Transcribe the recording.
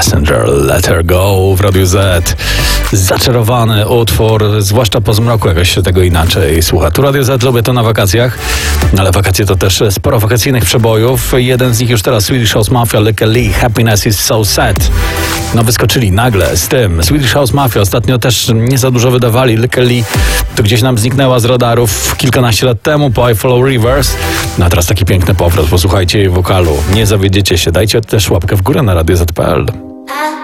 Passenger, Let Her Go w Radiu Z. Zaczarowany utwór, zwłaszcza po zmroku jakoś się tego inaczej słucha. Tu Radio Z, lubię to na wakacjach, ale wakacje to też sporo wakacyjnych przebojów. Jeden z nich już teraz, Swedish House Mafia, Lykke Li, Happiness is so sad. No wyskoczyli nagle z tym. Swedish House Mafia ostatnio też nie za dużo wydawali. Lykke Li to gdzieś nam zniknęła z radarów kilkanaście lat temu po I Follow Rivers. No a teraz taki piękny powrót, posłuchajcie jej wokalu. Nie zawiedziecie się, dajcie też łapkę w górę na Radio Z.pl.